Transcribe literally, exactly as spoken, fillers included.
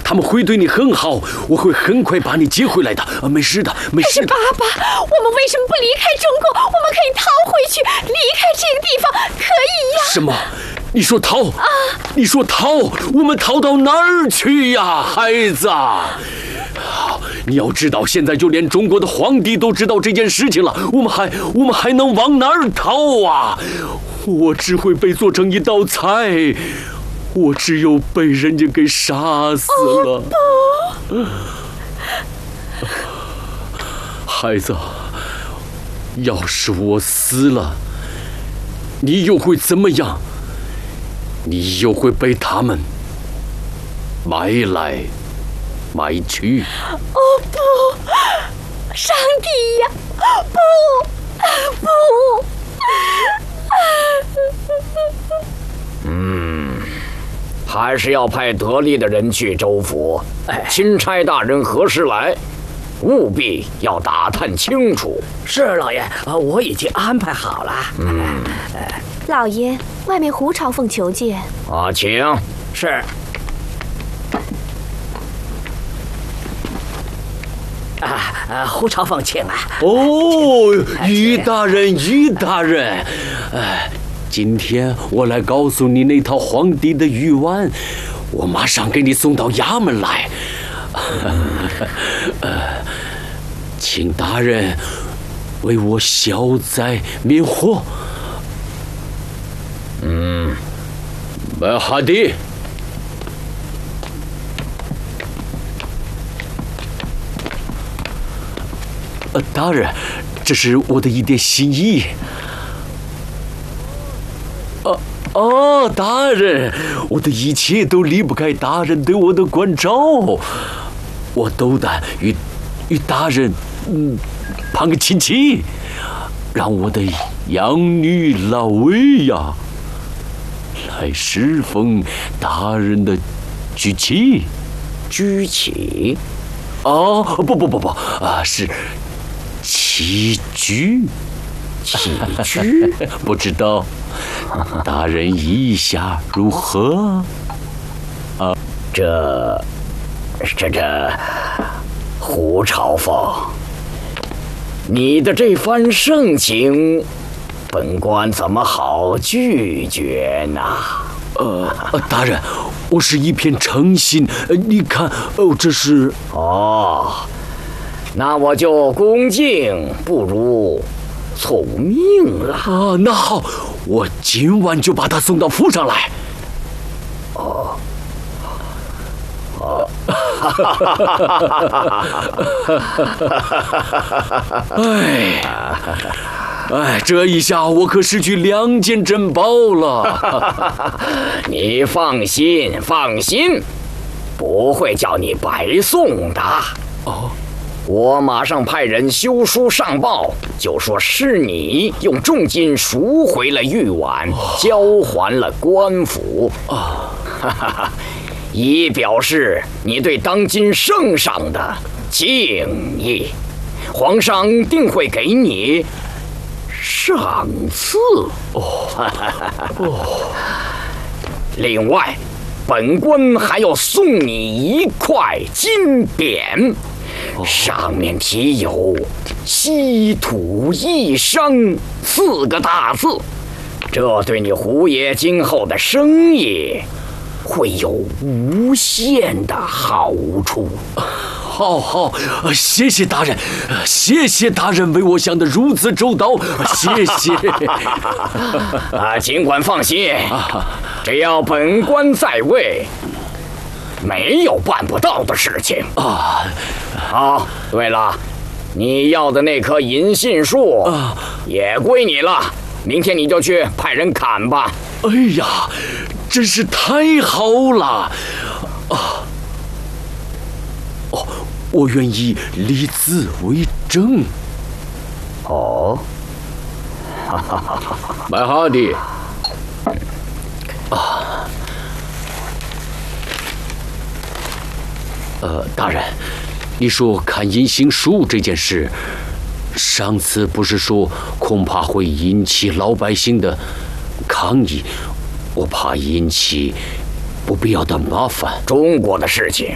他们会对你很好，我会很快把你接回来的。啊，没事的，没事的。 爸爸，我们为什么不离开中国？我们可以逃回去，离开这个地方，可以呀。 什么？你说逃？啊！你说逃？我们逃到哪儿去呀，孩子？你要知道，现在就连中国的皇帝都知道这件事情了，我们还我们还能往哪儿逃啊？我只会被做成一道菜，我只有被人家给杀死了。哦，孩子，要是我死了，你又会怎么样？你又会被他们埋来埋去。 哦不，上帝呀，不不！ 嗯，还是要派得力的人去州府。哎，钦差大人何时来？务必要打探清楚。 是老爷，我已经安排好了。 嗯， 老爷，外面胡朝凤求见。 啊，请。 是。啊啊，胡朝凤请啊！ 哦，于大人，于大人，哎，今天我来告诉你那套皇帝的御碗，我马上给你送到衙门来。呃，请大人为我消灾灭祸。嗯，麦哈迪。呃，大人，这是我的一点心意。哦哦，大人，我的一切都离不开大人对我的关照。我斗胆与与大人嗯攀个亲戚，让我的养女老薇呀来侍奉大人的居妻。 居妻？ 哦，不不不不啊，是起居。 起居？ 不知道大人意下如何？啊， 这这这胡朝凤，你的这番盛情，本官怎么好拒绝呢？ 呃，大人，我是一片诚心。呃，你看，哦，这是…… 哦，那我就恭敬不如从命了。 啊，那好，我今晚就把他送到府上来。 哦，哦，哈哈哈哈哈哈！ 哎，哎，这一下我可失去两件珍宝了。 你放心，放心，不会叫你白送的。 哦。 我马上派人修书上报，就说是你用重金赎回了玉碗，交还了官府啊，以表示你对当今圣上的敬意。皇上定会给你赏赐哦。哦，另外，本官还要送你一块金匾。上面题有“稀土一商”四个大字，这对你胡爷今后的生意会有无限的好处。 好好，谢谢大人，谢谢大人为我想得如此周到，谢谢。 啊，尽管放心，只要本官在位，没有办不到的事情啊！好，对了，你要的那棵银杏树啊，也归你了。明天你就去派人砍吧。 哎呀，真是太好了！啊，哦，我愿以立子为证。 哦， 哈哈哈哈！麦哈迪啊。呃，大人，你说砍银杏树这件事，上次不是说恐怕会引起老百姓的抗议，我怕引起不必要的麻烦。 中国的事情